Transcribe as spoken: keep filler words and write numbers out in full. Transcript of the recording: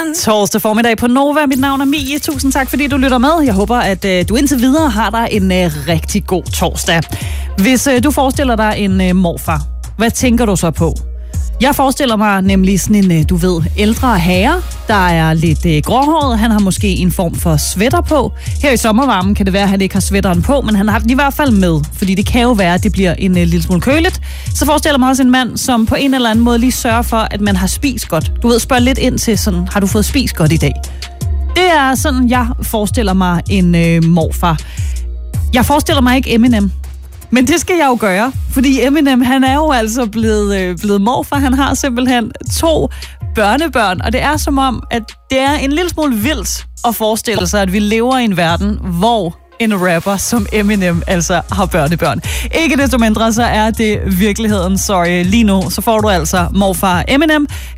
Torsdag formiddag på Nova. Mit navn er Mie. Tusind tak, fordi du lytter med. Jeg håber, at øh, du indtil videre har dig en øh, rigtig god torsdag. Hvis øh, du forestiller dig en øh, morfar, hvad tænker du så på? Jeg forestiller mig nemlig sådan en, du ved, ældre herre, der er lidt øh, gråhåret. Han har måske en form for sweater på. Her i sommervarmen kan det være, at han ikke har sweateren på, men han har den i hvert fald med, fordi det kan jo være, at det bliver en øh, lille smule køligt. Så forestiller jeg mig også en mand, som på en eller anden måde lige sørger for, at man har spist godt. Du ved, spørg lidt ind til sådan, har du fået spist godt i dag? Det er sådan, jeg forestiller mig en øh, morfar. Jeg forestiller mig ikke Eminem. Men det skal jeg jo gøre, fordi Eminem, han er jo altså blevet, øh, blevet morfar. Han har simpelthen to børnebørn, og det er som om, at det er en lille smule vildt at forestille sig, at vi lever i en verden, hvor en rapper som Eminem altså har børnebørn. Ikke desto mindre, så er det virkeligheden. Sorry, lige nu, så får du altså morfar Eminem.